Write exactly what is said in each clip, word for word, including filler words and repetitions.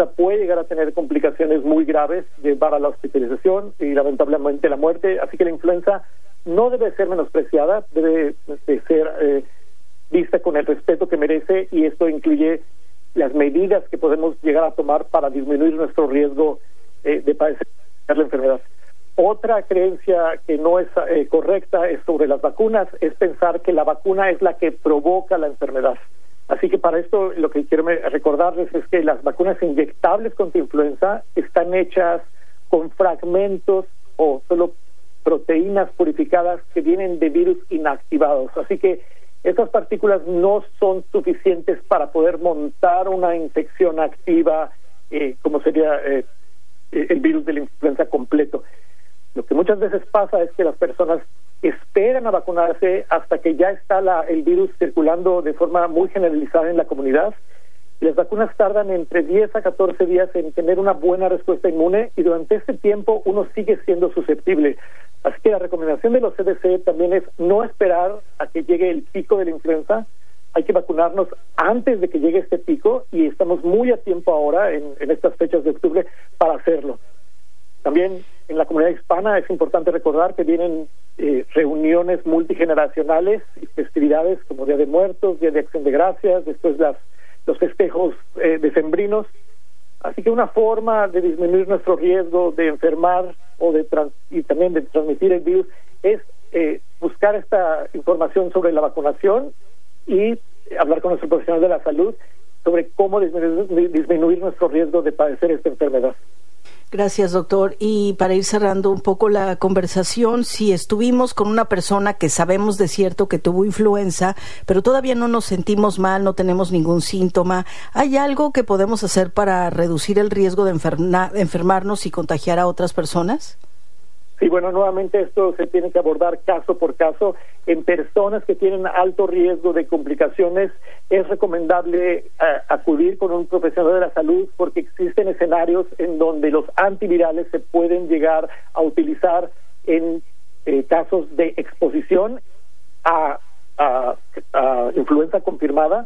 influenza puede llegar a tener complicaciones muy graves, llevar a la hospitalización y lamentablemente la muerte. Así que la influenza no debe ser menospreciada, debe de ser eh, vista con el respeto que merece, y esto incluye las medidas que podemos llegar a tomar para disminuir nuestro riesgo eh, de padecer la enfermedad. Otra creencia que no es eh, correcta es sobre las vacunas, es pensar que la vacuna es la que provoca la enfermedad. Así que para esto lo que quiero recordarles es que las vacunas inyectables contra influenza están hechas con fragmentos o solo proteínas purificadas que vienen de virus inactivados. Así que estas partículas no son suficientes para poder montar una infección activa eh, como sería eh, el virus de la influenza completo. Lo que muchas veces pasa es que las personas esperan a vacunarse hasta que ya está la, el virus circulando de forma muy generalizada en la comunidad, y las vacunas tardan entre diez a catorce días en tener una buena respuesta inmune, y durante este tiempo uno sigue siendo susceptible. Así que la recomendación de los C D C también es no esperar a que llegue el pico de la influenza. Hay que vacunarnos antes de que llegue este pico, y estamos muy a tiempo ahora en, en estas fechas de octubre para hacerlo. También en la comunidad hispana es importante recordar que vienen eh, reuniones multigeneracionales y festividades como Día de Muertos, Día de Acción de Gracias, después las, los festejos eh, decembrinos. Así que una forma de disminuir nuestro riesgo de enfermar o de trans, y también de transmitir el virus es eh, buscar esta información sobre la vacunación y hablar con nuestro profesional de la salud sobre cómo disminuir, disminuir nuestro riesgo de padecer esta enfermedad. Gracias, doctor. Y para ir cerrando un poco la conversación, si estuvimos con una persona que sabemos de cierto que tuvo influenza, pero todavía no nos sentimos mal, no tenemos ningún síntoma, ¿hay algo que podemos hacer para reducir el riesgo de enferma, enfermarnos y contagiar a otras personas? Sí, bueno, nuevamente esto se tiene que abordar caso por caso. En personas que tienen alto riesgo de complicaciones, es recomendable uh, acudir con un profesional de la salud, porque existen escenarios en donde los antivirales se pueden llegar a utilizar en eh, casos de exposición a, a, a influenza confirmada,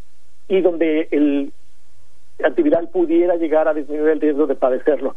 y donde el antiviral pudiera llegar a disminuir el riesgo de padecerlo.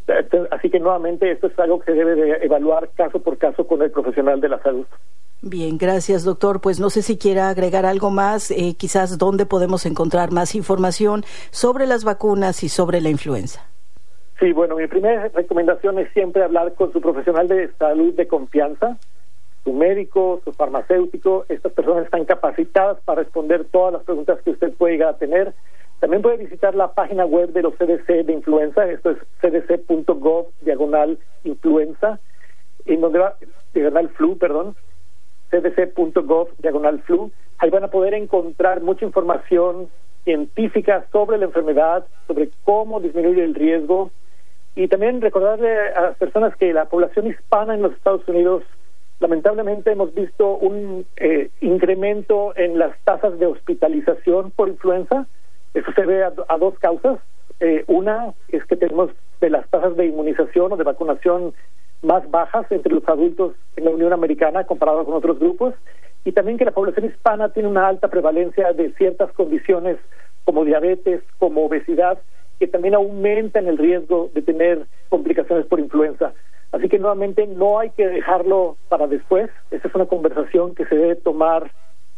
Así que nuevamente esto es algo que se debe de evaluar caso por caso con el profesional de la salud. Bien, gracias, doctor. Pues no sé si quiera agregar algo más, eh, quizás dónde podemos encontrar más información sobre las vacunas y sobre la influenza. Sí, bueno, mi primera recomendación es siempre hablar con su profesional de salud de confianza, su médico, su farmacéutico. Estas personas están capacitadas para responder todas las preguntas que usted pueda llegar a tener. También puede visitar la página web de los C D C de influenza, esto es c d c punto gov diagonal influenza, en donde va, diagonal flu, perdón, c d c punto gov diagonal flu. Ahí van a poder encontrar mucha información científica sobre la enfermedad, sobre cómo disminuir el riesgo, y también recordarle a las personas que la población hispana en los Estados Unidos, lamentablemente hemos visto un eh, incremento en las tasas de hospitalización por influenza. Eso se debe a, a dos causas. Eh, una es que tenemos de las tasas de inmunización o de vacunación más bajas entre los adultos en la Unión Americana comparado con otros grupos, y también que la población hispana tiene una alta prevalencia de ciertas condiciones como diabetes, como obesidad, que también aumentan el riesgo de tener complicaciones por influenza. Así que nuevamente no hay que dejarlo para después. Esa es una conversación que se debe tomar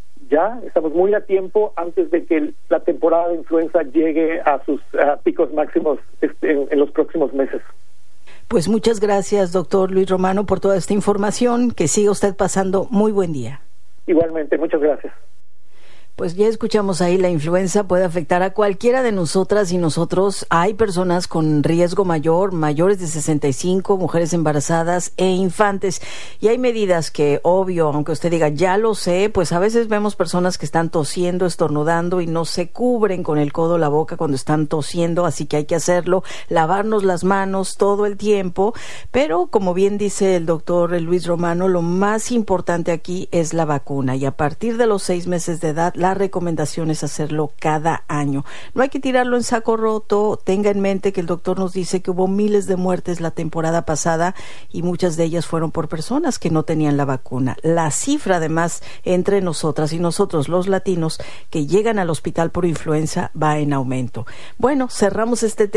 ya. Estamos muy a tiempo antes de que la temporada de influenza llegue a sus a picos máximos este, en, en los próximos meses. Pues muchas gracias, doctor Luis Romano, por toda esta información. Que siga usted pasando muy buen día. Igualmente, muchas gracias. Pues ya escuchamos ahí, la influenza puede afectar a cualquiera de nosotras y nosotros. Hay personas con riesgo mayor, mayores de sesenta y cinco, mujeres embarazadas e infantes. Y hay medidas que, obvio, aunque usted diga, ya lo sé, pues a veces vemos personas que están tosiendo, estornudando y no se cubren con el codo la boca cuando están tosiendo, así que hay que hacerlo, lavarnos las manos todo el tiempo. Pero, como bien dice el doctor Luis Romano, lo más importante aquí es la vacuna. Y a partir de los seis meses de edad, la La recomendación es hacerlo cada año. No hay que tirarlo en saco roto. Tenga en mente que el doctor nos dice que hubo miles de muertes la temporada pasada y muchas de ellas fueron por personas que no tenían la vacuna. La cifra, además, entre nosotras y nosotros, los latinos, que llegan al hospital por influenza va en aumento. Bueno, cerramos este tema.